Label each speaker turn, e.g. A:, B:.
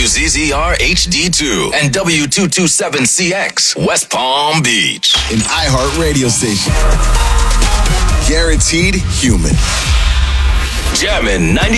A: WZZR HD2 and W227CX, West Palm Beach.
B: An iHeart radio station. Guaranteed human.
A: Jammin' 90.